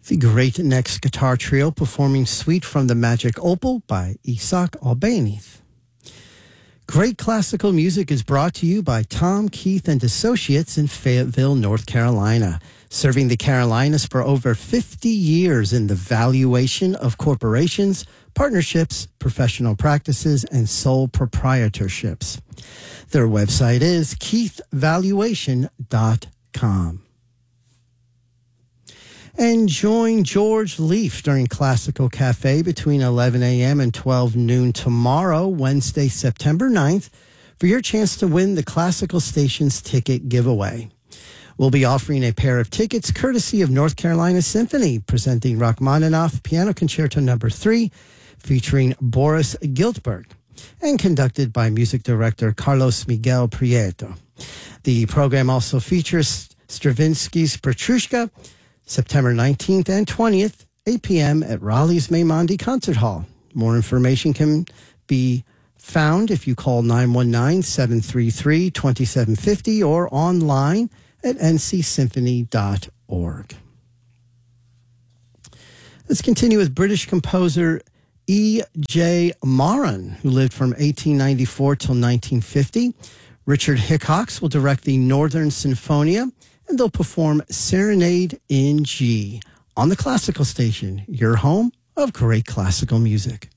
The great next guitar trio performing Suite from the Magic Opal by Isaac Albéniz. Great classical music is brought to you by Tom Keith and Associates in Fayetteville, North Carolina, serving the Carolinas for over 50 years in the valuation of corporations, partnerships, professional practices, and sole proprietorships. Their website is keithvaluation.com. And join George Leaf during Classical Cafe between 11 a.m. and 12 noon tomorrow, Wednesday, September 9th, for your chance to win the Classical Stations ticket giveaway. We'll be offering a pair of tickets courtesy of North Carolina Symphony, presenting Rachmaninoff Piano Concerto No. 3, featuring Boris Giltberg, and conducted by music director Carlos Miguel Prieto. The program also features Stravinsky's Petrushka, September 19th and 20th, 8 p.m. at Raleigh's Maimondi Concert Hall. More information can be found if you call 919-733-2750 or online at ncsymphony.org. Let's continue with British composer E.J. Moran, who lived from 1894 till 1950. Richard Hickox will direct the Northern Sinfonia, and they'll perform Serenade in G on the Classical Station, your home of great classical music.